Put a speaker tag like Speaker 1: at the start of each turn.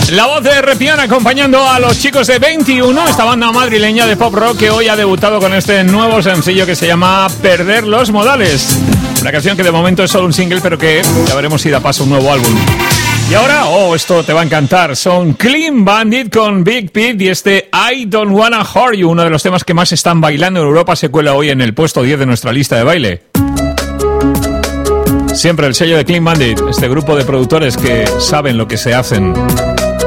Speaker 1: La voz de Repiana acompañando a los chicos de 21, esta banda madrileña de pop rock que hoy ha debutado con este nuevo sencillo que se llama Perder los Modales. Una canción que de momento es solo un single, pero que ya veremos si da paso a un nuevo álbum. Y ahora, esto te va a encantar, son Clean Bandit con Big Pete y este I Don't Wanna Hurt You, uno de los temas que más están bailando en Europa, se cuela hoy en el puesto 10 de nuestra lista de baile. Siempre el sello de Clean Bandit, este grupo de productores que saben lo que se hacen.